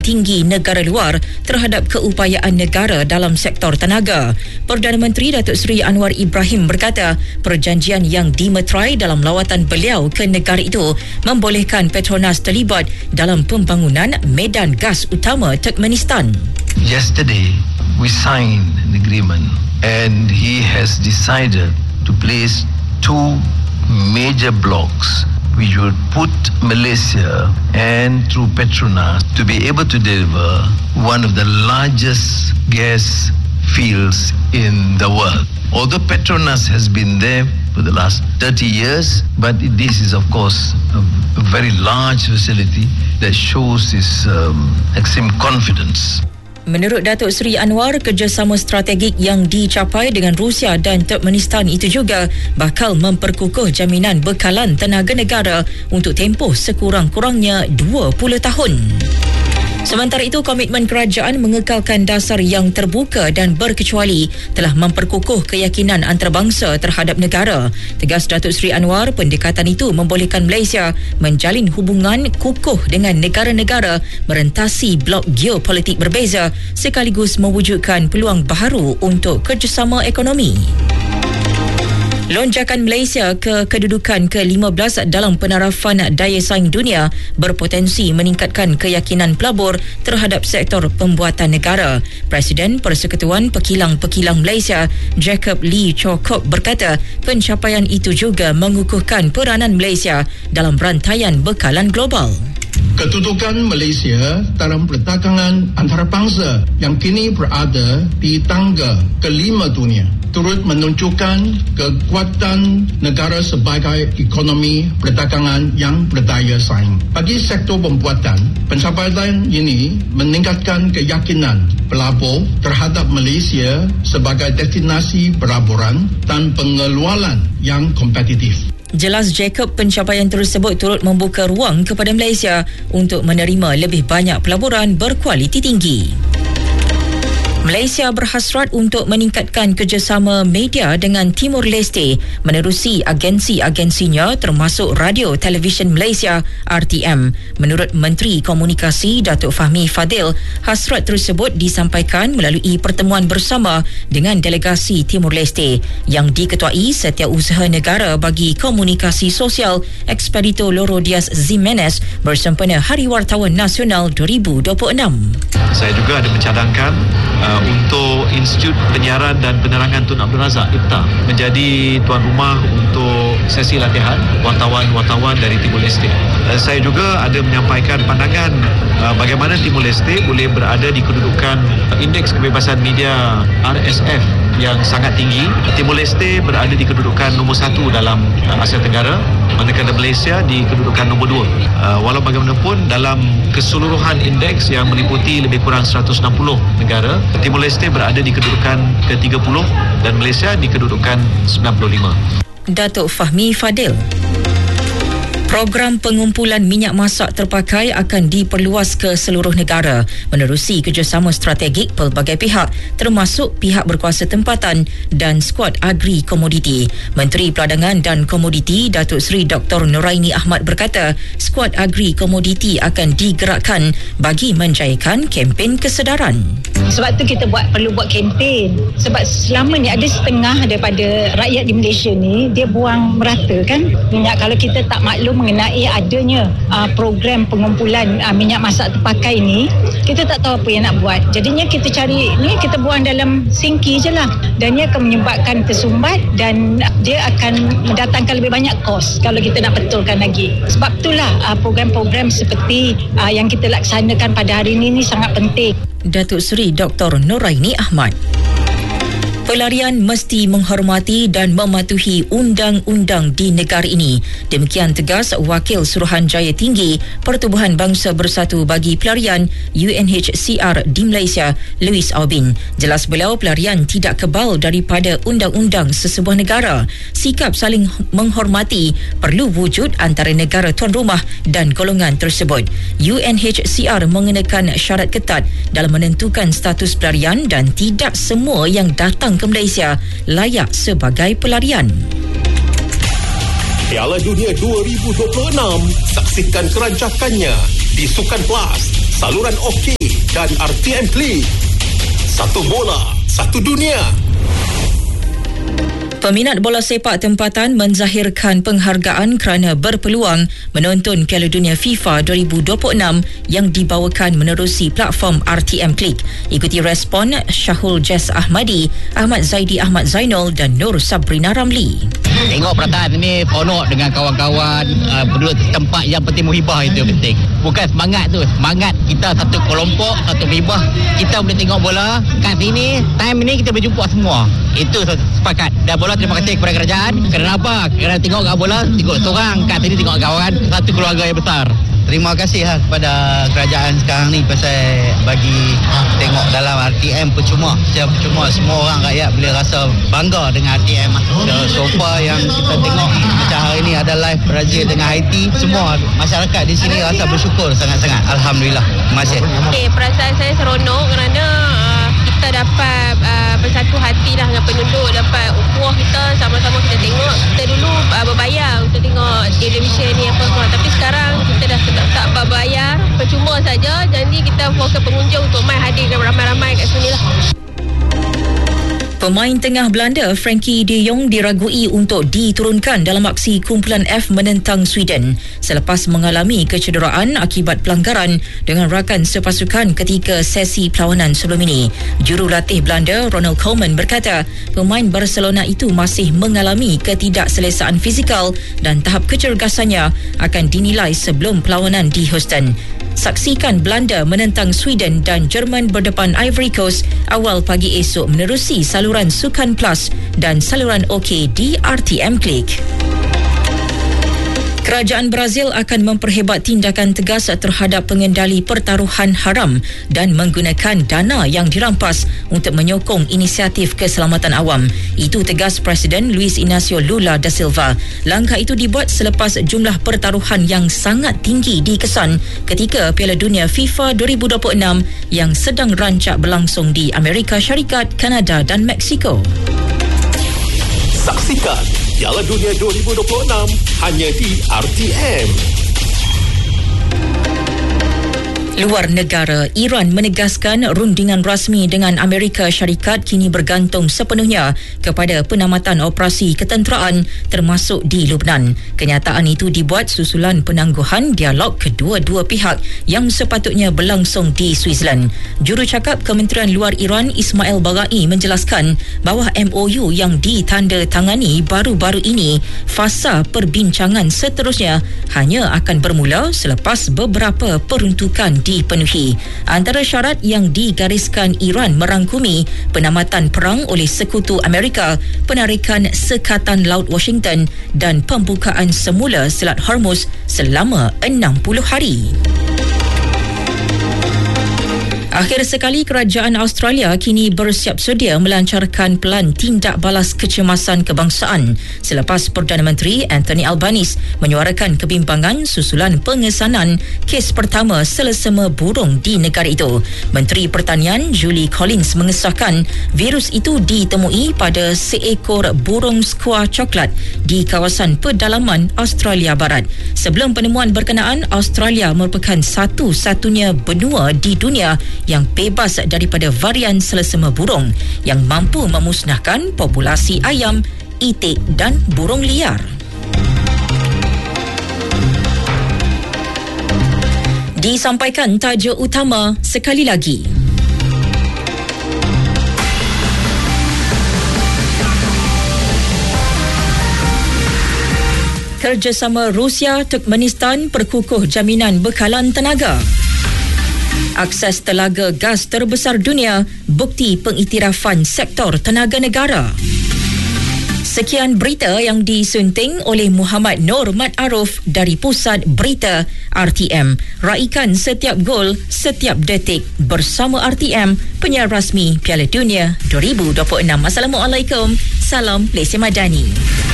tinggi negara luar terhadap keupayaan negara dalam sektor tenaga. Perdana Menteri Datuk Seri Anwar Ibrahim berkata, perjanjian yang dimeterai dalam lawatan beliau ke negara itu membolehkan Petronas terlibat dalam pembangunan medan gas utama Turkmenistan. Yesterday, we signed an agreement and he has decided to place two major blocks which will put Malaysia and through Petronas to be able to deliver one of the largest gas fields in the world. Although Petronas has been there for the last 30 years, but this is of course a very large facility that shows its extreme confidence. Menurut Datuk Seri Anwar, kerjasama strategik yang dicapai dengan Rusia dan Turkmenistan itu juga bakal memperkukuh jaminan bekalan tenaga negara untuk tempoh sekurang-kurangnya 20 tahun. Sementara itu, komitmen kerajaan mengekalkan dasar yang terbuka dan berkecuali telah memperkukuh keyakinan antarabangsa terhadap negara. Tegas Datuk Seri Anwar, pendekatan itu membolehkan Malaysia menjalin hubungan kukuh dengan negara-negara merentasi blok geopolitik berbeza sekaligus mewujudkan peluang baharu untuk kerjasama ekonomi. Lonjakan Malaysia ke kedudukan ke-15 dalam penarafan daya saing dunia berpotensi meningkatkan keyakinan pelabur terhadap sektor pembuatan negara. Presiden Persekutuan Pekilang-Pekilang Malaysia, Jacob Lee Chow Kok berkata, pencapaian itu juga mengukuhkan peranan Malaysia dalam rantaian bekalan global. Kedudukan Malaysia dalam perdagangan antarabangsa yang kini berada di tangga ke-5 dunia turut menunjukkan kekuatan negara sebagai ekonomi perdagangan yang berdaya saing. Bagi sektor pembuatan, pencapaian ini meningkatkan keyakinan pelabur terhadap Malaysia sebagai destinasi pelaburan dan pengeluaran yang kompetitif. Jelas Jacob, pencapaian tersebut turut membuka ruang kepada Malaysia untuk menerima lebih banyak pelaburan berkualiti tinggi. Malaysia berhasrat untuk meningkatkan kerjasama media dengan Timur Leste menerusi agensi-agensinya termasuk Radio Televisyen Malaysia RTM. Menurut Menteri Komunikasi Datuk Fahmi Fadil, hasrat tersebut disampaikan melalui pertemuan bersama dengan delegasi Timur Leste yang diketuai Setiausaha Negara bagi Komunikasi Sosial Expedito Loro Diaz Jimenez bersempena Hari Wartawan Nasional 2026. Saya juga ada mencadangkan untuk Institut Penyiaran dan Penerangan Tun Abdul Razak IPTA menjadi tuan rumah untuk sesi latihan wartawan-wartawan dari Timur Leste. Saya juga ada menyampaikan pandangan bagaimana Timur Leste boleh berada di kedudukan indeks kebebasan media RSF yang sangat tinggi. Timur Leste berada di kedudukan nombor 1 dalam Asia Tenggara, manakala Malaysia di kedudukan nombor 2. Walau bagaimanapun dalam keseluruhan indeks yang meliputi lebih kurang 160 negara, Timur Leste berada di kedudukan ke-30 dan Malaysia di kedudukan 95. Datuk Fahmi Fadil. Program pengumpulan minyak masak terpakai akan diperluas ke seluruh negara menerusi kerjasama strategik pelbagai pihak termasuk pihak berkuasa tempatan dan skuad agri komoditi. Menteri Peradangan dan Komoditi Datuk Seri Dr. Noraini Ahmad berkata, skuad agri komoditi akan digerakkan bagi menjayakan kempen kesedaran. Sebab tu kita perlu buat kempen. Sebab selama ni ada setengah daripada rakyat di Malaysia ni dia buang merata kan minyak. Kalau kita tak maklum mengenai adanya program pengumpulan minyak masak terpakai ni, kita tak tahu apa yang nak buat. Jadinya kita cari ni, kita buang dalam sinki je lah, dan ia akan menyebabkan tersumbat dan dia akan mendatangkan lebih banyak kos kalau kita nak betulkan lagi. Sebab itulah program-program seperti yang kita laksanakan pada hari ini sangat penting. Datuk Seri Dr. Noraini Ahmad. Pelarian mesti menghormati dan mematuhi undang-undang di negara ini. Demikian tegas Wakil Suruhanjaya Tinggi Pertubuhan Bangsa Bersatu bagi Pelarian UNHCR di Malaysia, Louis Aubin. Jelas beliau, pelarian tidak kebal daripada undang-undang sesebuah negara. Sikap saling menghormati perlu wujud antara negara tuan rumah dan golongan tersebut. UNHCR mengenakan syarat ketat dalam menentukan status pelarian dan tidak semua yang datang ke Malaysia layak sebagai pelarian. Piala Dunia 2026, saksikan kerancakannya di Sukan Plus, saluran OK dan RTM Klik. Satu bola, satu dunia. Peminat bola sepak tempatan menzahirkan penghargaan kerana berpeluang menonton Piala Dunia FIFA 2026 yang dibawakan menerusi platform RTM Klik. Ikuti respon Syahul Jess Ahmadi, Ahmad Zaidi Ahmad Zainul dan Nur Sabrina Ramli. Tengok perataan ini seronok dengan kawan-kawan, berdua tempat yang penting muhibah itu penting. Bukan semangat tu, semangat kita satu kelompok, satu muhibah. Kita boleh tengok bola kat sini, time ni kita boleh jumpa semua. Itu sepakat. Dan bola terima kasih kepada kerajaan. Kerana apa? Kerana tengok kat bola, tengok seorang, kat sini tengok kawan, satu keluarga yang besar. Terima kasih kepada kerajaan sekarang ni pasal bagi tengok dalam RTM percuma. Secara percuma semua orang rakyat boleh rasa bangga dengan RTM. So far yang kita tengok macam hari ni ada live Brazil dengan Haiti, semua masyarakat di sini rasa bersyukur sangat-sangat. Alhamdulillah. Terima kasih. Perasaan saya seronok kerana kita dapat bersatu hati lah dengan penduduk, dapat ukuah kita sama-sama kita tengok. Kita dulu berbayar untuk tengok televisyen ni apa semua, tapi sekarang kita dah tak berbayar, percuma saja. Jadi kita fokus pengunjung untuk mai hadir ramai-ramai kat sini lah. Pemain tengah Belanda Frankie de Jong diragui untuk diturunkan dalam aksi kumpulan F menentang Sweden selepas mengalami kecederaan akibat pelanggaran dengan rakan sepasukan ketika sesi perlawanan sebelum ini. Jurulatih Belanda Ronald Koeman berkata pemain Barcelona itu masih mengalami ketidakselesaan fizikal dan tahap kecergasannya akan dinilai sebelum perlawanan di Houston. Saksikan Belanda menentang Sweden dan Jerman berdepan Ivory Coast awal pagi esok menerusi saluran Sukan Plus dan saluran OK di RTM Klik. Kerajaan Brazil akan memperhebat tindakan tegas terhadap pengendali pertaruhan haram dan menggunakan dana yang dirampas untuk menyokong inisiatif keselamatan awam. Itu tegas Presiden Luiz Inácio Lula da Silva. Langkah itu dibuat selepas jumlah pertaruhan yang sangat tinggi dikesan ketika Piala Dunia FIFA 2026 yang sedang rancak berlangsung di Amerika Syarikat, Kanada dan Mexico. Saksikan Piala Dunia 2026 hanya di RTM. Luar negara, Iran menegaskan rundingan rasmi dengan Amerika Syarikat kini bergantung sepenuhnya kepada penamatan operasi ketenteraan termasuk di Lubnan. Kenyataan itu dibuat susulan penangguhan dialog kedua-dua pihak yang sepatutnya berlangsung di Switzerland. Jurucakap Kementerian Luar Iran Ismail Baghai menjelaskan bahawa MOU yang ditandatangani baru-baru ini, fasa perbincangan seterusnya hanya akan bermula selepas beberapa peruntukan dipenuhi. Antara syarat yang digariskan Iran merangkumi penamatan perang oleh Sekutu Amerika, penarikan Sekatan Laut Washington dan pembukaan semula Selat Hormuz selama 60 hari. Akhir sekali, kerajaan Australia kini bersiap sedia melancarkan pelan tindak balas kecemasan kebangsaan selepas Perdana Menteri Anthony Albanese menyuarakan kebimbangan susulan pengesanan kes pertama selesema burung di negara itu. Menteri Pertanian Julie Collins mengesahkan virus itu ditemui pada seekor burung skua coklat di kawasan pedalaman Australia Barat. Sebelum penemuan berkenaan, Australia merupakan satu-satunya benua di dunia yang bebas daripada varian selesema burung yang mampu memusnahkan populasi ayam, itik dan burung liar. Disampaikan tajuk utama sekali lagi. Kerjasama Rusia Turkmenistan perkukuh jaminan bekalan tenaga. Akses telaga gas terbesar dunia, bukti pengiktirafan sektor tenaga negara. Sekian berita yang disunting oleh Muhammad Nur Mat Aruf dari Pusat Berita RTM. Raikan setiap gol, setiap detik bersama RTM, penyiar rasmi Piala Dunia 2026. Assalamualaikum. Salam Malaysia Madani.